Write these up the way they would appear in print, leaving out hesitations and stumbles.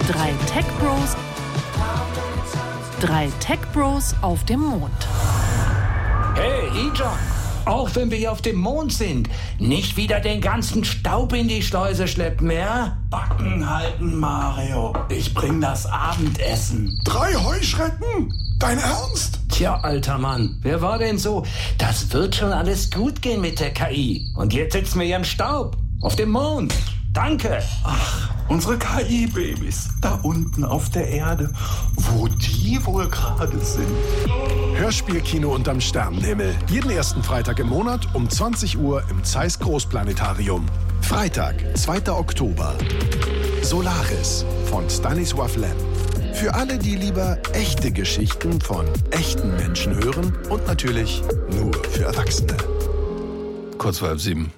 Drei Tech Bros auf dem Mond. Hey, E-John, auch wenn wir hier auf dem Mond sind, nicht wieder den ganzen Staub in die Schleuse schleppen, ja? Backen halten, Mario. Ich bring das Abendessen. 3 Heuschrecken? Dein Ernst? Tja, alter Mann, wer war denn so? Das wird schon alles gut gehen mit der KI. Und jetzt sitzen wir hier im Staub. Auf dem Mond. Danke. Ach, unsere KI-Babys. Da unten auf der Erde. Wo die wohl gerade sind. Hörspielkino unterm Sternenhimmel. Jeden ersten Freitag im Monat um 20 Uhr im Zeiss Großplanetarium. Freitag, 2. Oktober. Solaris von Stanisław Lem. Für alle, die lieber echte Geschichten von echten Menschen hören und natürlich nur für Erwachsene. Kurz vor 7.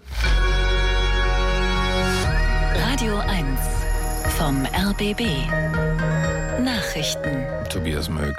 Radio 1 vom RBB. Nachrichten. Tobias Möck.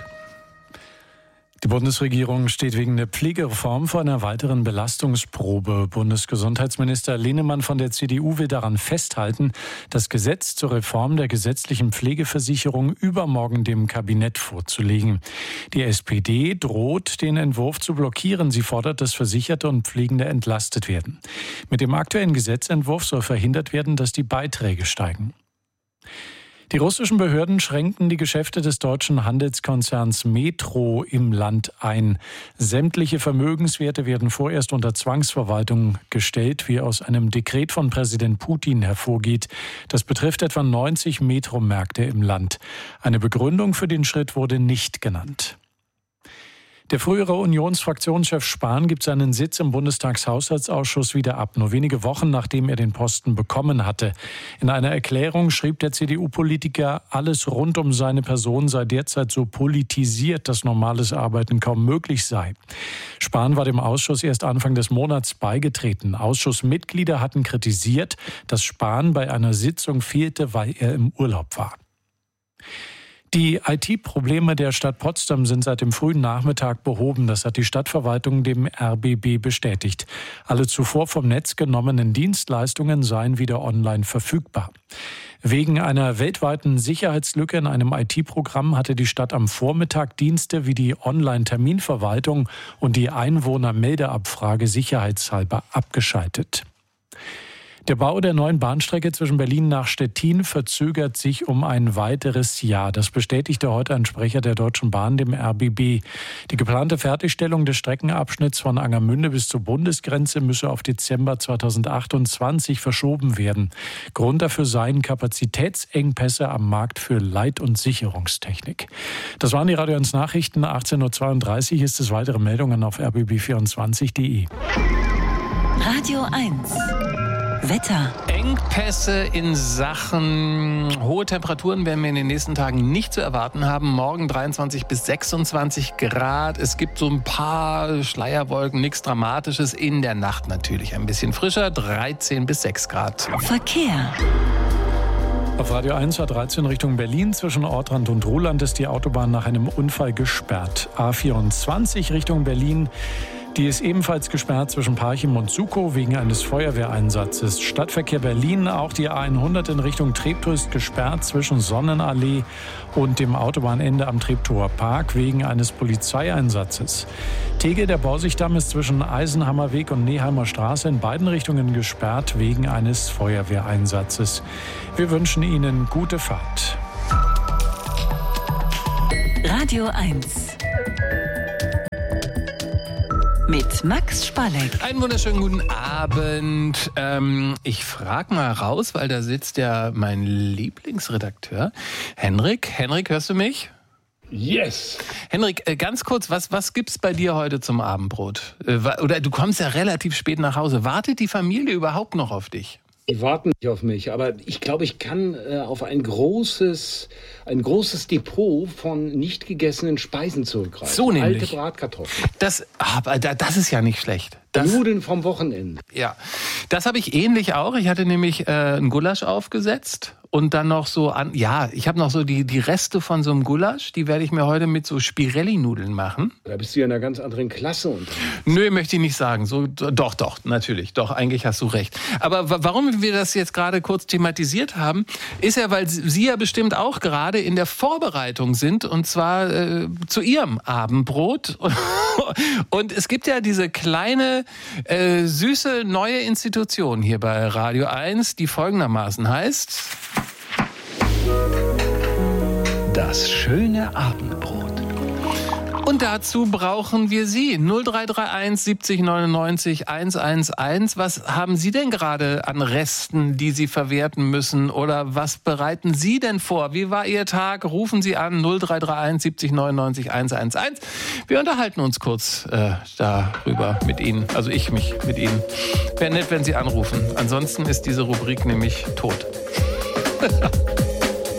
Die Bundesregierung steht wegen der Pflegereform vor einer weiteren Belastungsprobe. Bundesgesundheitsminister Lehnemann von der CDU will daran festhalten, das Gesetz zur Reform der gesetzlichen Pflegeversicherung übermorgen dem Kabinett vorzulegen. Die SPD droht, den Entwurf zu blockieren. Sie fordert, dass Versicherte und Pflegende entlastet werden. Mit dem aktuellen Gesetzentwurf soll verhindert werden, dass die Beiträge steigen. Die russischen Behörden schränken die Geschäfte des deutschen Handelskonzerns Metro im Land ein. Sämtliche Vermögenswerte werden vorerst unter Zwangsverwaltung gestellt, wie aus einem Dekret von Präsident Putin hervorgeht. Das betrifft etwa 90 Metromärkte im Land. Eine Begründung für den Schritt wurde nicht genannt. Der frühere Unionsfraktionschef Spahn gibt seinen Sitz im Bundestagshaushaltsausschuss wieder ab, nur wenige Wochen nachdem er den Posten bekommen hatte. In einer Erklärung schrieb der CDU-Politiker, alles rund um seine Person sei derzeit so politisiert, dass normales Arbeiten kaum möglich sei. Spahn war dem Ausschuss erst Anfang des Monats beigetreten. Ausschussmitglieder hatten kritisiert, dass Spahn bei einer Sitzung fehlte, weil er im Urlaub war. Die IT-Probleme der Stadt Potsdam sind seit dem frühen Nachmittag behoben. Das hat die Stadtverwaltung dem RBB bestätigt. Alle zuvor vom Netz genommenen Dienstleistungen seien wieder online verfügbar. Wegen einer weltweiten Sicherheitslücke in einem IT-Programm hatte die Stadt am Vormittag Dienste wie die Online-Terminverwaltung und die Einwohnermeldeabfrage sicherheitshalber abgeschaltet. Der Bau der neuen Bahnstrecke zwischen Berlin nach Stettin verzögert sich um ein weiteres Jahr. Das bestätigte heute ein Sprecher der Deutschen Bahn dem RBB. Die geplante Fertigstellung des Streckenabschnitts von Angermünde bis zur Bundesgrenze müsse auf Dezember 2028 verschoben werden. Grund dafür seien Kapazitätsengpässe am Markt für Leit- und Sicherungstechnik. Das waren die Radio 1 Nachrichten. 18.32 Uhr ist es. Weitere Meldungen auf rbb24.de. Radio 1 Wetter. Engpässe in Sachen hohe Temperaturen werden wir in den nächsten Tagen nicht zu erwarten haben. Morgen 23 bis 26 Grad. Es gibt so ein paar Schleierwolken, nichts Dramatisches. In der Nacht natürlich ein bisschen frischer, 13 bis 6 Grad. Verkehr. Auf Radio 1 A13 Richtung Berlin zwischen Ortrand und Ruhland ist die Autobahn nach einem Unfall gesperrt. A24 Richtung Berlin. Die ist ebenfalls gesperrt zwischen Parchim und Sukow wegen eines Feuerwehreinsatzes. Stadtverkehr Berlin, auch die A100 in Richtung Treptow ist gesperrt zwischen Sonnenallee und dem Autobahnende am Treptower Park wegen eines Polizeieinsatzes. Tegel, der Borsigdamm, ist zwischen Eisenhammerweg und Neheimer Straße in beiden Richtungen gesperrt wegen eines Feuerwehreinsatzes. Wir wünschen Ihnen gute Fahrt. Radio 1 mit Max Spalleck. Einen wunderschönen guten Abend. Ich frage mal raus, weil da sitzt ja mein Lieblingsredakteur, Henrik. Henrik, hörst du mich? Yes. Henrik, ganz kurz, was gibt's bei dir heute zum Abendbrot? Oder du kommst ja relativ spät nach Hause. Wartet die Familie überhaupt noch auf dich? Die warten nicht auf mich, aber ich glaube, ich kann auf ein großes Depot von nicht gegessenen Speisen zurückgreifen. So nämlich. Alte Bratkartoffeln. Das ist ja nicht schlecht. Nudeln vom Wochenende. Ja, das habe ich ähnlich auch. Ich hatte nämlich einen Gulasch aufgesetzt und dann noch so ich habe noch so die Reste von so einem Gulasch, die werde ich mir heute mit so Spirelli-Nudeln machen. Da bist du ja in einer ganz anderen Klasse unterwegs. Nö, möchte ich nicht sagen. So, doch, natürlich. Doch, eigentlich hast du recht. Aber warum wir das jetzt gerade kurz thematisiert haben, ist ja, weil Sie ja bestimmt auch gerade in der Vorbereitung sind, und zwar zu Ihrem Abendbrot. Und es gibt ja diese kleine, süße neue Institution hier bei Radio 1, die folgendermaßen heißt: Das schöne Abendbrot. Und dazu brauchen wir Sie. 0331 70 99 111. Was haben Sie denn gerade an Resten, die Sie verwerten müssen? Oder was bereiten Sie denn vor? Wie war Ihr Tag? Rufen Sie an 0331 70 99 111. Wir unterhalten uns kurz darüber mit Ihnen. Also ich mich mit Ihnen. Wäre nett, wenn Sie anrufen. Ansonsten ist diese Rubrik nämlich tot.